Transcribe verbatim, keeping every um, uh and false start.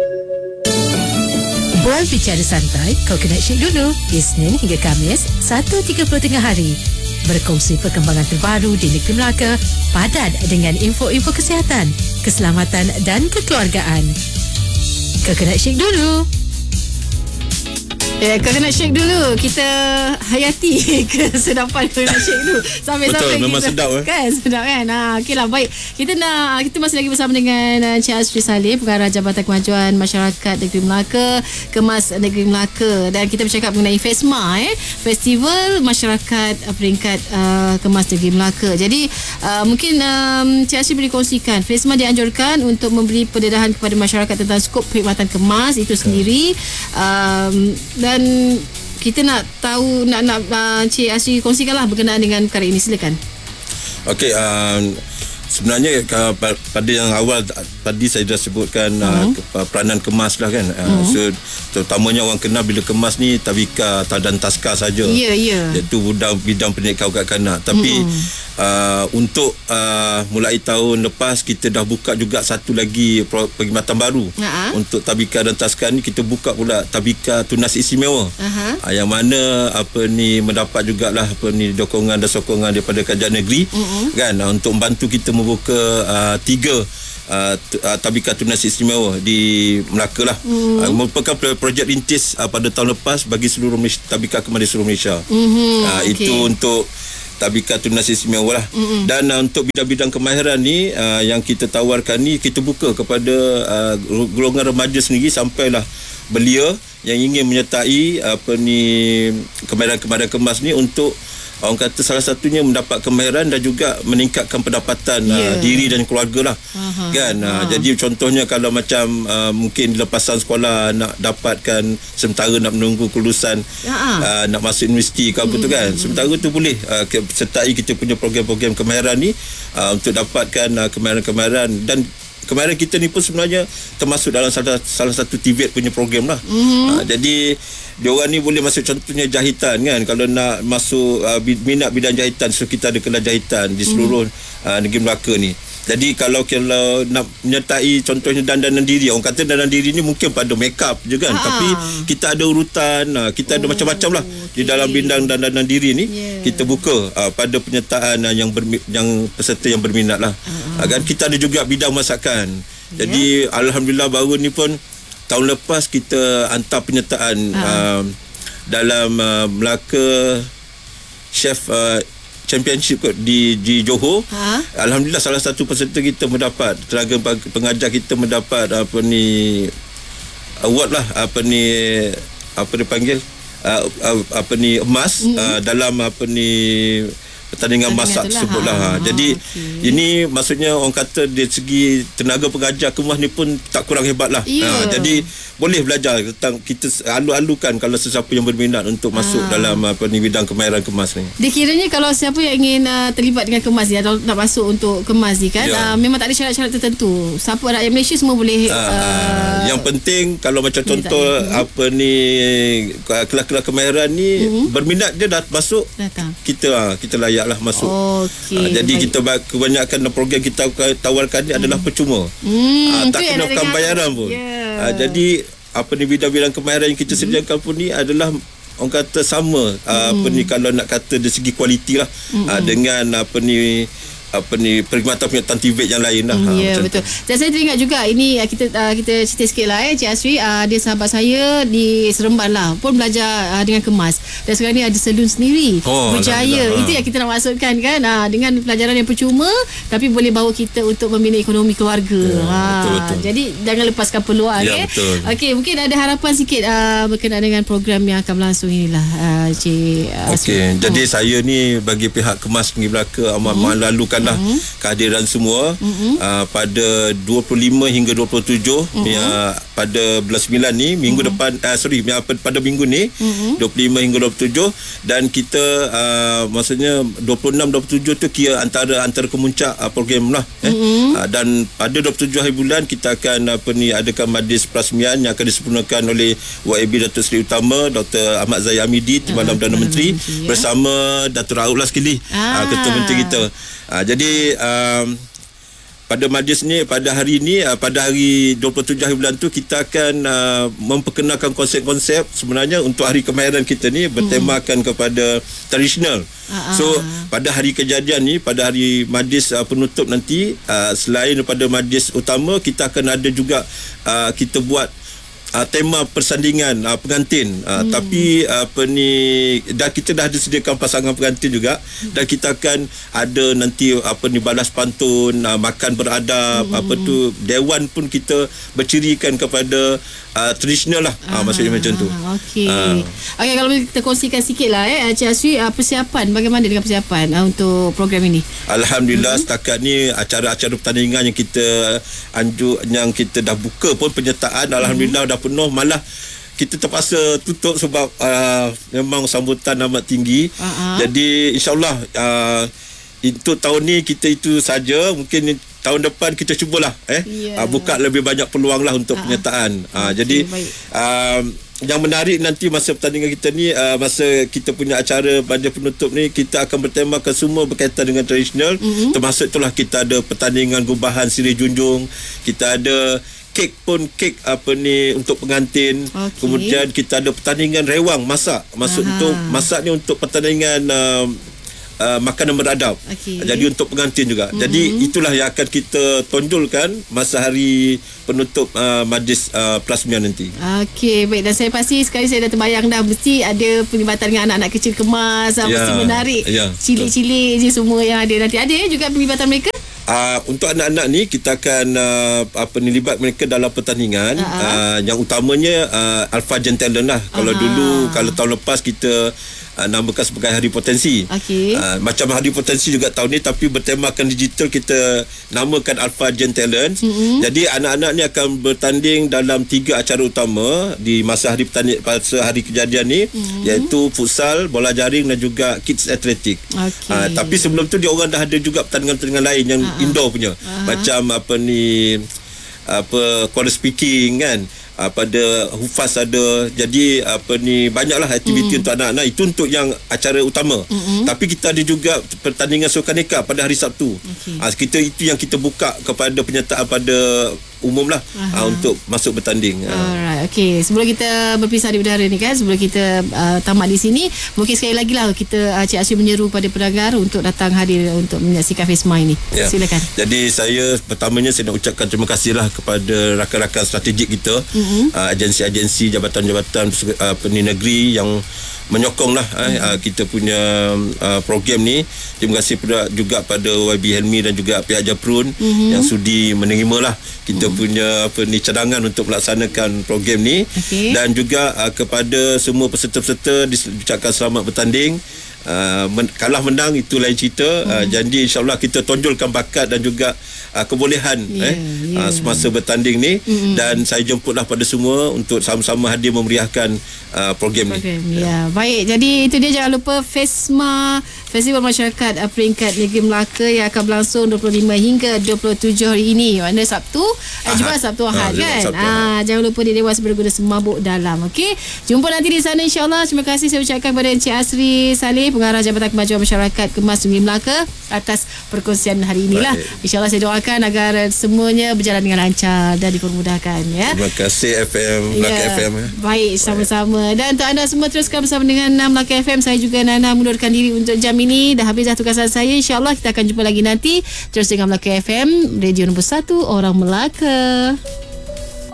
Bual bicara santai, Coconut Shake dulu. Isnin hingga Khamis, satu tiga puluh tengah hari. Berkongsi perkembangan terbaru di negeri Melaka, padat dengan info-info kesihatan, keselamatan dan kekeluargaan. Coconut Shake dulu. Eh, Coconut Shake dulu. Kita hayati kesedapan Coconut Shake dulu. Sampai-sampai betul, memang kita, sedap eh. Kan, sedap kan. Ha, okeylah, baik. Kita nak kita masih lagi bersama dengan uh, Encik Asri Salim, Pengarah Jabatan Kemajuan Masyarakat Negeri Melaka, Kemas Negeri Melaka, dan kita bercakap mengenai FESMA eh, Festival Masyarakat uh, Peringkat uh, Kemas Negeri Melaka. Jadi uh, mungkin um, Encik Asri boleh kongsikan, FESMA dianjurkan untuk memberi pendedahan kepada masyarakat tentang skop perkhidmatan kemas itu sendiri. Um, dan kita nak tahu, nak nak uh, Encik Asri kongsikanlah berkenaan dengan perkara ini. Silakan. Okey, um, sebenarnya uh, pada yang awal tadi saya dah sebutkan uh-huh. uh, peranan kemas lah kan. Uh, uh-huh. So terutamanya orang kenal bila kemas ni Tadika dan Taska saja. Ya, yeah, ya. Yeah. Iaitu bidang bidang pendidikan kanak-kanak. Tapi uh-huh. uh, untuk uh, mulai tahun lepas kita dah buka juga satu lagi perkhidmatan baru. Uh-huh. Untuk Tabika dan Taska ni kita buka pula Tabika Tunas Istimewa. Uh-huh. Uh, yang mana apa ni mendapat jugalah apa ni dokongan dan sokongan daripada kerajaan negeri. Uh-huh. Kan uh, untuk membantu kita membuka uh, tiga Uh, uh, Tabika Tunas Istimewa di Melaka lah. Mm. Uh, merupakan projek rintis uh, pada tahun lepas bagi seluruh Malaysia, Tabika Kemas di seluruh Malaysia. Mm-hmm. Uh, okay. Itu untuk Tabika Tunas Istimewa lah. Mm-hmm. Dan uh, untuk bidang-bidang kemahiran ni uh, yang kita tawarkan ni, kita buka kepada uh, golongan remaja sendiri sampailah belia yang ingin menyertai apa ni kemahiran-kemahiran kemas ni untuk orang kata salah satunya mendapat kemahiran dan juga meningkatkan pendapatan yeah. uh, diri dan keluarga lah. Uh-huh. Kan uh, uh-huh. Jadi contohnya kalau macam uh, mungkin lepasan sekolah nak dapatkan sementara nak menunggu kelulusan uh-huh. uh, nak masuk universiti ke apa uh-huh. tu kan, sementara tu boleh uh, sertai kita punya program-program kemahiran ni uh, untuk dapatkan uh, kemahiran-kemahiran. Dan kemahiran kita ni pun sebenarnya termasuk dalam salah, salah satu T V E T punya program lah. Mm-hmm. Uh, jadi diorang ni boleh masuk contohnya jahitan kan. Kalau nak masuk uh, minat bidang jahitan, so kita ada kelas jahitan di seluruh mm-hmm. uh, negeri Melaka ni. Jadi kalau kalau nak menyertai contohnya dandanan diri, orang kata dandanan diri ni mungkin pada make up je kan. Ha. Tapi kita ada urutan, uh, kita ada oh, macam-macam lah okay. di dalam bidang dandanan diri ni. Yeah. Kita buka uh, pada penyertaan uh, yang bermi- yang peserta yang berminat lah. Uh-huh. Uh, kan kita ada juga bidang masakan. Yeah. Jadi alhamdulillah baru ni pun tahun lepas kita hantar penyertaan uh-huh. uh, dalam uh, Melaka Chef uh, Championship di di Johor. Ha? Alhamdulillah salah satu peserta kita mendapat, tenaga pengajar kita mendapat apa ni award lah, apa ni apa dipanggil uh, uh, apa ni emas mm-hmm. uh, dalam apa ni pertandingan masak tersebut lah. Ha. Jadi okay. ini maksudnya orang kata dari segi tenaga pengajar kemas ni pun tak kurang hebat lah. Yeah. Ha. Jadi boleh belajar tentang kita alu-alukan kalau sesiapa yang berminat untuk masuk ha. dalam apa ni bidang kemahiran kemas ni. Dia kiranya kalau siapa yang ingin uh, terlibat dengan kemas ni atau nak masuk untuk kemas ni kan, yeah. uh, memang tak ada syarat-syarat tertentu. Siapa rakyat Malaysia semua boleh. Ha. Uh, yang penting kalau macam contoh apa ni kelas-kelas kemahiran ni mm-hmm. berminat dia dah masuk. Datang. Kita kita layak lah masuk. Okay, ha, jadi baik. Kita kebanyakan program kita tawarkan ni hmm. adalah percuma. Hmm, ha, tak kenakan bayaran pun. Yeah. Ha, jadi apa ni bidang-bidang kemahiran yang kita hmm. sediakan pun ni adalah orang kata sama hmm. apa ni kalau nak kata dari segi kualiti lah hmm. ha, dengan apa ni apa ni perkhidmatan penyertaan T V E T yang lain lah. Ya, yeah, betul. Dan saya teringat juga ini kita uh, kita cerita sikit lah eh Cik Asri, uh, dia sahabat saya di Seremban lah pun belajar uh, dengan kemas dan sekarang ni ada salon sendiri. Oh, berjaya. Itu yang kita nak maksudkan kan, uh, dengan pelajaran yang percuma tapi boleh bawa kita untuk membina ekonomi keluarga. Ya, ha, betul, betul. Jadi jangan lepaskan peluang. Ya, eh. Okey, mungkin ada harapan sikit uh, berkenaan dengan program yang akan berlangsung inilah uh, Cik Asri. Okey, hmm. jadi saya ni bagi pihak Kemas Negeri Melaka amat hmm. melalukan lah mm-hmm. kehadiran semua mm-hmm. uh, pada dua puluh lima hingga dua puluh tujuh mm-hmm. ya, pada bulan sembilan ni minggu mm-hmm. depan uh, sorry ya, pada minggu ni mm-hmm. dua puluh lima hingga dua puluh tujuh dan kita uh, maksudnya dua puluh enam dua puluh tujuh tu kira antara antara kemuncak uh, program lah eh. mm-hmm. uh, dan pada dua puluh tujuh hari bulan kita akan apa ni adakan majlis perasmian yang akan disempurnakan oleh Y A B Datuk Seri Utama Doktor Ahmad Zahid Hamidi Timbalan uh, Perdana Menteri ya. bersama Datuk Rauf lah sekali ah. uh, Ketua Menteri kita. Uh, jadi um, pada majlis ni, pada hari ni, uh, pada hari dua puluh tujuh hari bulan tu, kita akan uh, memperkenalkan konsep-konsep sebenarnya untuk hari kemahiran kita ni bertemakan hmm. kepada tradisional. Uh-huh. So pada hari kejadian ni, pada hari majlis uh, penutup nanti, uh, selain daripada majlis utama, kita akan ada juga uh, kita buat Uh, tema persandingan uh, pengantin uh, hmm. tapi uh, apa ni, dah kita dah ada sediakan pasangan pengantin juga, hmm. dan kita akan ada nanti apa ni, balas pantun, uh, makan beradab, hmm. apa tu, dewan pun kita bercirikan kepada uh, tradisional lah, uh, maksudnya macam tu. Okey. Uh. Okey, kalau kita kongsikan sikit lah eh Cik Asri, uh, persiapan bagaimana dengan persiapan uh, untuk program ini? Alhamdulillah, hmm. setakat ni acara-acara pertandingan yang kita anjuk, yang kita dah buka pun penyertaan, alhamdulillah hmm. dah penuh, malah kita terpaksa tutup sebab uh, memang sambutan amat tinggi. Uh-huh. Jadi insyaAllah uh, untuk tahun ni kita itu saja. Mungkin tahun depan kita cubalah eh yeah. uh, buka lebih banyak peluang lah untuk uh-huh. penyertaan. Uh, okay, jadi uh, yang menarik nanti masa pertandingan kita ni, uh, masa kita punya acara pada penutup ni, kita akan bertemakan semua berkaitan dengan tradisional. Mm-hmm. Termasuk itulah kita ada pertandingan gubahan sirih junjung, kita ada kek pun, kek apa ni untuk pengantin. Okay. Kemudian kita ada pertandingan rewang masak. Maksud untuk masak ni untuk pertandingan uh, uh, makanan beradab. Okay. Jadi untuk pengantin juga. Mm-hmm. Jadi itulah yang akan kita tonjolkan masa hari penutup uh, majlis uh, pelasmian nanti. Okey, baik, dan saya pasti sekali saya dah terbayang dah mesti ada perlibatan dengan anak-anak kecil kemas, yeah. mesti menarik. Yeah. Cilik-cilik je semua yang ada nanti. Ada eh, juga perlibatan mereka? Uh, untuk anak-anak ni kita akan uh, apa ni, libat mereka dalam pertandingan. Uh-huh. Uh, yang utamanya uh, Alpha Gen Talent lah. Uh-huh. Kalau dulu, kalau tahun lepas kita uh, namakan sebagai Hari Potensi. Okay. Uh, macam Hari Potensi juga tahun ni, tapi bertemakan digital, kita namakan Alpha Gen Talent. Uh-huh. Jadi anak-anak ni akan bertanding dalam tiga acara utama di masa hari pertanding, masa hari kejadian ni, uh-huh. iaitu futsal, bola jaring dan juga kids atletik. Okay. Uh, tapi sebelum tu dia orang dah ada juga pertandingan-pertandingan lain yang uh-huh. indoor punya. Uh-huh. Macam apa ni, apa quarter speaking kan, uh, pada hufaz ada. Jadi apa ni, banyaklah aktiviti mm. untuk anak-anak. Itu untuk yang acara utama. Mm-hmm. Tapi kita ada juga pertandingan sukan neka pada hari Sabtu. Okay. Uh, kita itu yang kita buka kepada penyertaan pada umum lah, uh, untuk masuk bertanding. Alright, okay. Sebelum kita berpisah di udara ni kan, sebelum kita uh, tamat di sini, mungkin sekali lagi lah kita, uh, Cik Asri menyeru pada pendengar untuk datang hadir untuk menyaksikan FESMA ini. Ya. Silakan. Jadi saya pertamanya saya nak ucapkan terima kasih lah kepada rakan-rakan strategik kita, mm-hmm. uh, agensi-agensi, jabatan-jabatan uh, pening negeri yang menyokong lah mm-hmm. uh, kita punya uh, program ni. Terima kasih juga pada Y B Helmi dan juga pihak Japrun mm-hmm. yang sudi menerima lah kita mm-hmm. punya apa ni, cadangan untuk melaksanakan program ni. Okay. Dan juga uh, kepada semua peserta-peserta diucapkan selamat bertanding. Uh, men- kalah menang itu lain cerita. Mm-hmm. uh, janji insyaAllah kita tonjolkan bakat dan juga uh, kebolehan yeah, eh yeah. Uh, semasa bertanding ni. Mm-hmm. Dan saya jemputlah pada semua untuk sama-sama hadir memeriahkan uh, program, program ni. Ya, baik. Jadi itu dia, jangan lupa FESMA, Festival Masyarakat uh, Peringkat Negeri Melaka, yang akan berlangsung dua puluh lima hingga dua puluh tujuh hari ini. Mana Sabtu, eh, Jumaat, Sabtu, Ahad, ah, kan. Sabtu, ah, jangan lupa di Dewan Berguna Semabuk Dalam. Okey. Jumpa nanti di sana insya-Allah. Terima kasih saya ucapkan kepada Encik Asri Saleh, Pengarah Jabatan Kemajuan Masyarakat Kemas Negeri Melaka, atas perkongsian hari inilah. InsyaAllah saya doakan agar semuanya berjalan dengan lancar dan dipermudahkan ya. Terima kasih F M Melaka ya. F M ya. Baik, sama-sama. Dan untuk anda semua teruskan bersama dengan Melaka F M. Saya juga Nana mengundurkan diri untuk jam ini. Dah habis dah tugasan saya. InsyaAllah kita akan jumpa lagi nanti. Terus dengan Melaka F M, radio nombor satu orang Melaka.